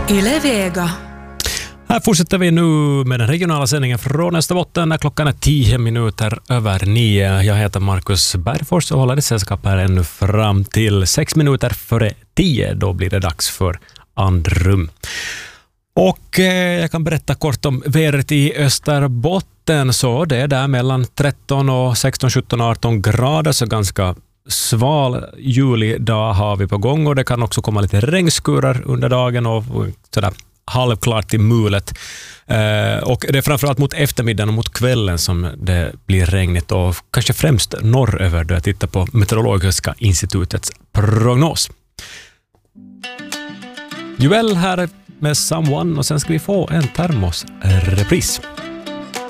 Yle Vega. Här fortsätter vi nu med den regionala sändningen från Österbotten när klockan är 10 minuter över 9. Jag heter Marcus Bergfors och håller i sällskap här ännu fram till 6 minuter före 10. Då blir det dags för andrum. Och jag kan berätta kort om vädret i Österbotten. Så det är där mellan 13 och 16, 17, 18 grader, så ganska sval julidag har vi på gång, och det kan också komma lite regnskurar under dagen och sådär halvklart i mulet. Och det är framförallt mot eftermiddagen och mot kvällen som det blir regnigt, och kanske främst norröver då jag tittar på Meteorologiska institutets prognos. Joel här med Someone, och sen ska vi få en termosrepris.